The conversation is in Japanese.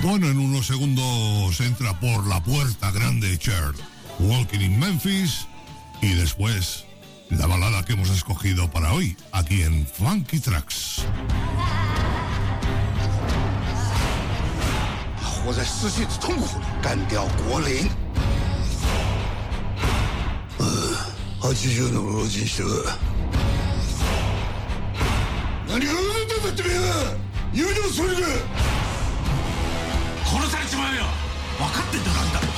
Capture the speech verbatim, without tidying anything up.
Bueno, en unos segundos entra por la puerta grande Cher, Walking in Memphis, y después la balada que hemos escogido para hoy, aquí en Funky Tracks. 我在失去之痛苦里干掉国林。八十の老人したが何が運んだんだってめえは言うでもそれが殺されちまうよ分かってんだなんだ